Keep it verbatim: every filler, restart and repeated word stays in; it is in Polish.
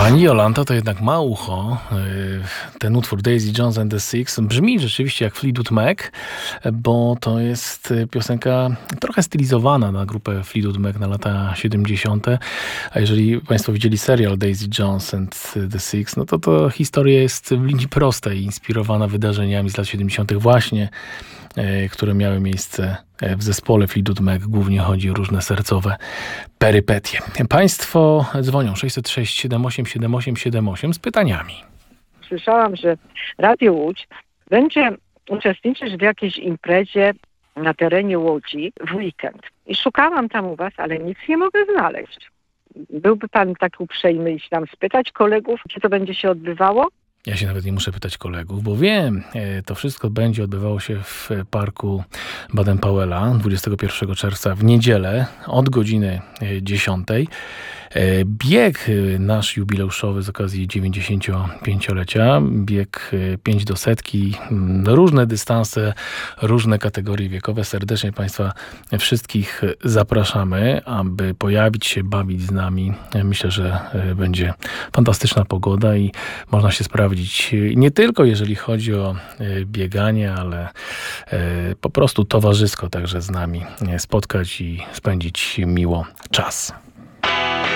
Pani Jolanta to jednak ma ucho. Ten utwór Daisy Jones and the Six brzmi rzeczywiście jak Fleetwood Mac, bo to jest piosenka trochę stylizowana na grupę Fleetwood Mac na lata siedemdziesiąte. A jeżeli Państwo widzieli serial Daisy Jones and the Six, no to to historia jest w linii prostej, inspirowana wydarzeniami z lat siedemdziesiątych właśnie, które miały miejsce w zespole Fleetwood Mac. Głównie chodzi o różne sercowe perypetie. Państwo dzwonią sześćset sześć siedem osiem siedem osiem siedem osiem z pytaniami. Słyszałam, że Radio Łódź będzie uczestniczyć w jakiejś imprezie na terenie Łodzi w weekend. I szukałam tam u was, ale nic nie mogę znaleźć. Byłby pan tak uprzejmy iść nam spytać kolegów, czy to będzie się odbywało? Ja się nawet nie muszę pytać kolegów, bo wiem, to wszystko będzie odbywało się w parku Baden-Powella dwudziestego pierwszego czerwca w niedzielę od godziny dziesiątej. Bieg nasz jubileuszowy z okazji dziewięćdziesięciopięciolecia, bieg pięć do setki, różne dystanse, różne kategorie wiekowe. Serdecznie Państwa wszystkich zapraszamy, aby pojawić się, bawić z nami. Myślę, że będzie fantastyczna pogoda i można się sprawdzić nie tylko jeżeli chodzi o bieganie, ale po prostu towarzysko także z nami spotkać i spędzić miło czas.